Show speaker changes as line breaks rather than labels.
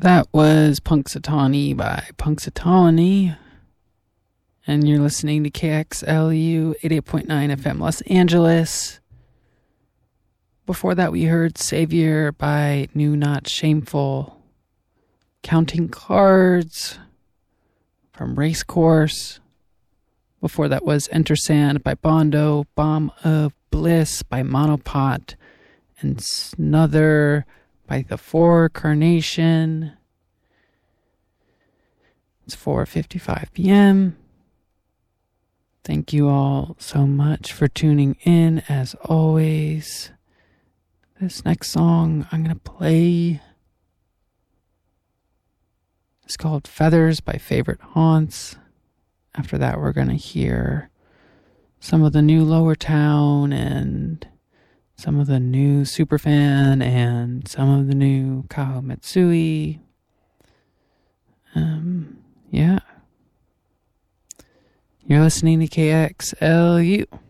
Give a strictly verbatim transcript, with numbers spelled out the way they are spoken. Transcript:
That was Punxsutawney by Punxsutawney. And you're listening to K X L U eighty-eight point nine F M Los Angeles. Before that, we heard Savior by New Not Shameful. Counting Cards from Racecourse. Before that was Enter Sand by Bondo. Bomb of Bliss by Monopod. And Snother by The Four Carnation. It's four fifty-five p.m. Thank you all so much for tuning in, as always. This next song I'm going to play is called Feathers by Favorite Haunts. After that, we're going to hear some of the new Lower Town and some of the new Superfan and some of the new Kaho Matsui. Um, yeah. You're listening to K X L U.